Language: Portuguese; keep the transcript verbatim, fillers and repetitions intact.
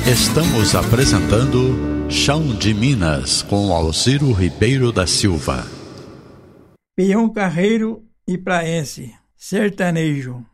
Estamos apresentando Chão de Minas, com Alciro Ribeiro da Silva. Peão carreiro e praense, sertanejo.